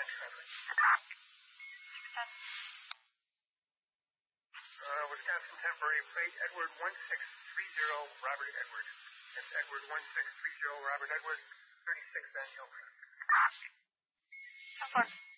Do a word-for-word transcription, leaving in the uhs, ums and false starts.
friendly. Uh, Wisconsin temporary plate, Edward one six three zero, Robert Edward. That's Edward one six three zero, Robert Edward, thirty-six Van Hillcrest. ten four.